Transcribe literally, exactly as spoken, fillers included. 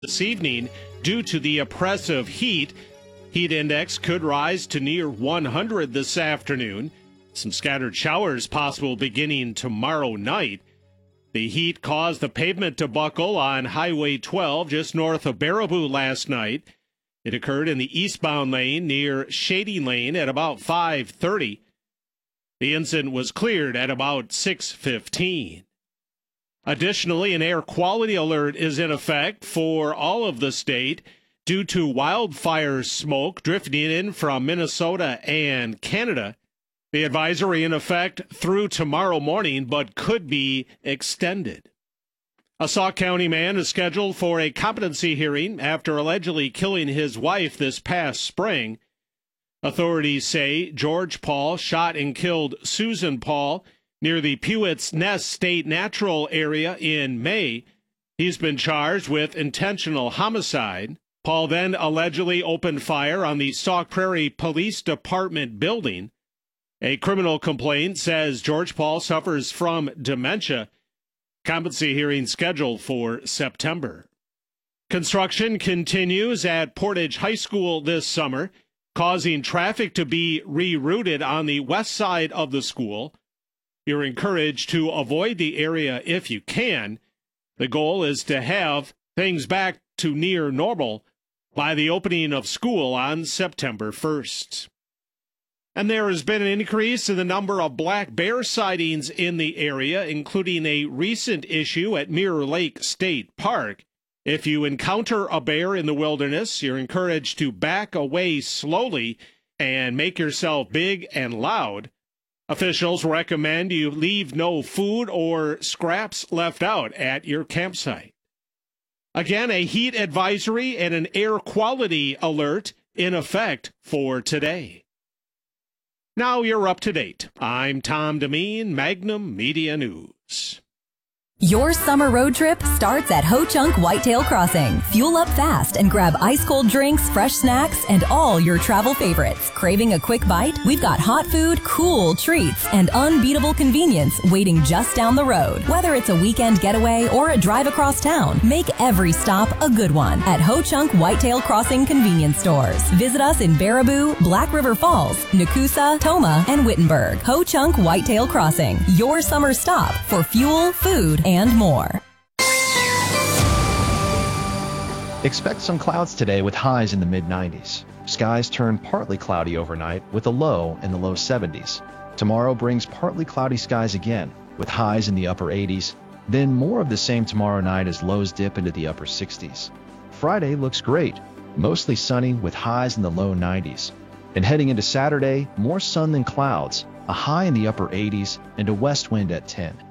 this evening due to the oppressive heat. Heat index could rise to near one hundred this afternoon. Some scattered showers possible beginning tomorrow night. The heat caused the pavement to buckle on Highway twelve just north of Baraboo last night. It occurred in the eastbound lane near Shady Lane at about five thirty. The incident was cleared at about six fifteen. Additionally, an air quality alert is in effect for all of the state due to wildfire smoke drifting in from Minnesota and Canada. The advisory in effect through tomorrow morning, but could be extended. A Sauk County man is scheduled for a competency hearing after allegedly killing his wife this past spring. Authorities say George Paul shot and killed Susan Paul near the Pewett's Nest State Natural Area in May. He's been charged with intentional homicide. Paul then allegedly opened fire on the Sauk Prairie Police Department building. A criminal complaint says George Paul suffers from dementia. Competency hearing scheduled for September. Construction continues at Portage High School this summer, causing traffic to be rerouted on the west side of the school. You're encouraged to avoid the area if you can. The goal is to have things back to near normal by the opening of school on September first. And there has been an increase in the number of black bear sightings in the area, including a recent issue at Mirror Lake State Park. If you encounter a bear in the wilderness, you're encouraged to back away slowly and make yourself big and loud. Officials recommend you leave no food or scraps left out at your campsite. Again, a heat advisory and an air quality alert in effect for today. Now you're up to date. I'm Tom Demeen, Magnum Media News. Your summer road trip starts at Ho Chunk Whitetail Crossing. Fuel up fast and grab ice-cold drinks, fresh snacks, and all your travel favorites. Craving a quick bite? We've got hot food, cool treats, and unbeatable convenience waiting just down the road. Whether it's a weekend getaway or a drive across town, make every stop a good one at Ho Chunk Whitetail Crossing convenience stores. Visit us in Baraboo, Black River Falls, Nakusa, Toma, and Wittenberg. Ho Chunk Whitetail Crossing, your summer stop for fuel, food, and more. Expect some clouds today with highs in the mid nineties. Skies turn partly cloudy overnight with a low in the low seventies. Tomorrow brings partly cloudy skies again with highs in the upper eighties. Then more of the same tomorrow night as lows dip into the upper sixties. Friday looks great, mostly sunny with highs in the low nineties. And heading into Saturday, more sun than clouds, a high in the upper eighties and a west wind at ten.